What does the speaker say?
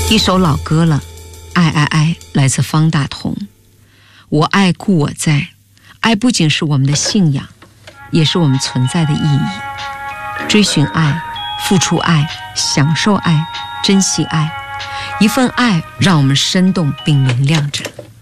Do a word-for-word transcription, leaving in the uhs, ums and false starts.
一首老歌了，爱爱爱，来自方大同。我爱故我在，爱不仅是我们的信仰，也是我们存在的意义。追寻爱，付出爱，享受爱，珍惜爱，一份爱让我们生动并明亮着。